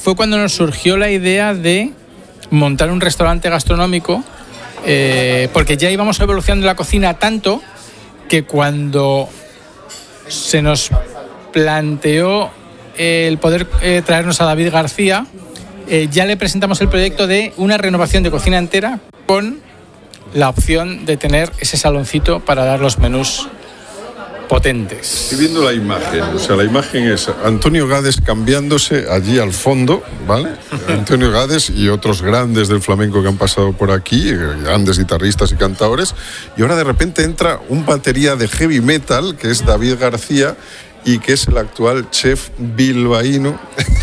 fue cuando nos surgió la idea de montar un restaurante gastronómico, porque ya íbamos evolucionando la cocina tanto que cuando se nos planteó el poder traernos a David García, ya le presentamos el proyecto de una renovación de cocina entera con la opción de tener ese saloncito para dar los menús potentes. Estoy viendo la imagen, o sea, la imagen es Antonio Gades cambiándose allí al fondo, ¿vale? Antonio Gades y otros grandes del flamenco que han pasado por aquí, grandes guitarristas y cantadores, y ahora de repente entra un batería de heavy metal, que es David García, y que es el actual chef bilbaíno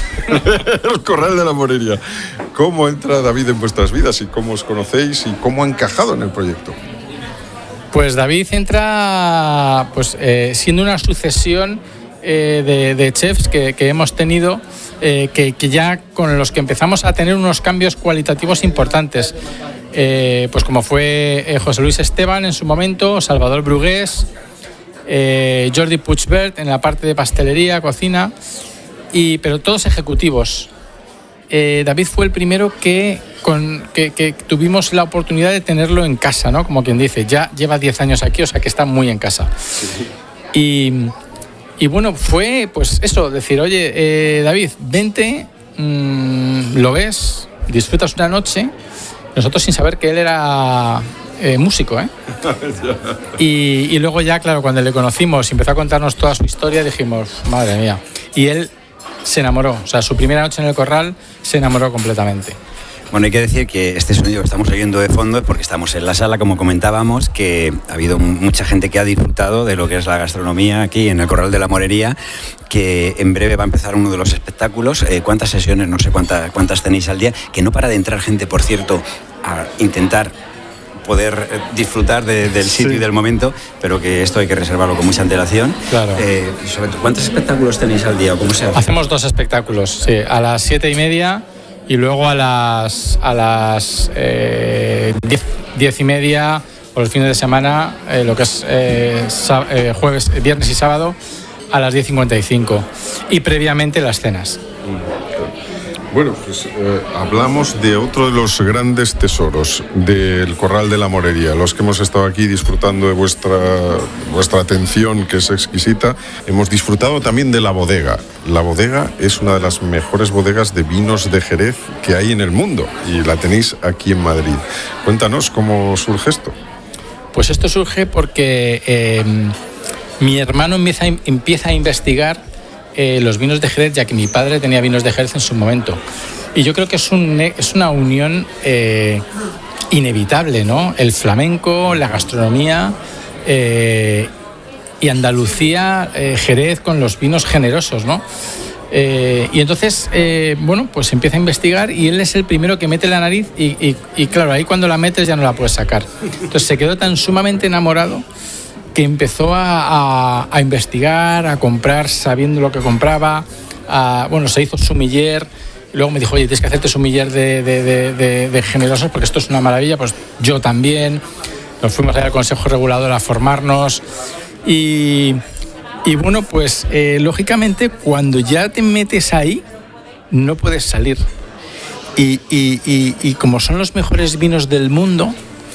el Corral de la Morería. ¿Cómo entra David en vuestras vidas y cómo os conocéis y cómo ha encajado en el proyecto? Pues David entra siendo una sucesión de chefs que hemos tenido, que ya con los que empezamos a tener unos cambios cualitativos importantes, pues como fue José Luis Esteban en su momento, Salvador Brugués, Jordi Puigvert en la parte de pastelería, cocina, pero todos ejecutivos. David fue el primero que tuvimos la oportunidad de tenerlo en casa, ¿no? Como quien dice, ya lleva 10 años aquí, o sea que está muy en casa. Sí. Y bueno, fue pues eso, decir, oye, David, vente, lo ves, disfrutas una noche, nosotros sin saber que él era músico, ¿eh? Y luego ya, claro, cuando le conocimos y empezó a contarnos toda su historia, dijimos, madre mía. Y él se enamoró, o sea, su primera noche en el Corral se enamoró completamente. Bueno, hay que decir que este sonido que estamos oyendo de fondo es porque estamos en la sala, como comentábamos, que ha habido mucha gente que ha disfrutado de lo que es la gastronomía aquí en el Corral de la Morería, que en breve va a empezar uno de los espectáculos. ¿Cuántas sesiones? No sé cuántas tenéis al día, que no para de entrar gente, por cierto, a intentar poder disfrutar del sitio y del momento, pero que esto hay que reservarlo con mucha antelación. Claro. Sobre todo, ¿cuántos espectáculos tenéis al día o cómo se hace? Hacemos 2 espectáculos, sí, a las 7:30 y luego a las 10:30 por los fines de semana, lo que es jueves, viernes y sábado a las 10:55 y previamente las cenas. Bueno, pues hablamos de otro de los grandes tesoros del Corral de la Morería, los que hemos estado aquí disfrutando de vuestra atención, que es exquisita. Hemos disfrutado también de la bodega. La bodega es una de las mejores bodegas de vinos de Jerez que hay en el mundo y la tenéis aquí en Madrid. Cuéntanos cómo surge esto. Pues esto surge porque mi hermano empieza a investigar los vinos de Jerez, ya que mi padre tenía vinos de Jerez en su momento. Y yo creo que es una unión inevitable, ¿no? El flamenco, la gastronomía y Andalucía, Jerez con los vinos generosos, ¿no? Y entonces, bueno, pues empieza a investigar y él es el primero que mete la nariz y claro, ahí cuando la metes ya no la puedes sacar. Entonces se quedó tan sumamente enamorado que empezó a investigar, a comprar sabiendo lo que compraba. Bueno, se hizo sommelier. Luego me dijo, oye, tienes que hacerte sommelier de generosos porque esto es una maravilla. Pues yo también. Nos fuimos allá al Consejo Regulador a formarnos. Y bueno, pues lógicamente cuando ya te metes ahí, no puedes salir. Y como son los mejores vinos del mundo,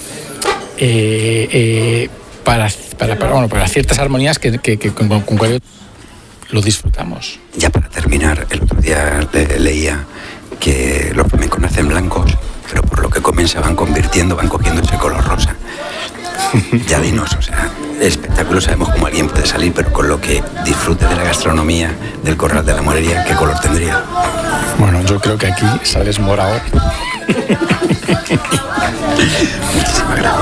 para ciertas armonías que con cual lo disfrutamos. Ya para terminar, el otro día leía que los flamencos nacen blancos, pero por lo que comen se van convirtiendo, van cogiendo ese color rosa. Ya dinos, o sea, el espectáculo sabemos cómo alguien puede salir, pero con lo que disfrute de la gastronomía del Corral de la Morería, ¿qué color tendría? Bueno, yo creo que aquí sales morado. Muchísimas gracias.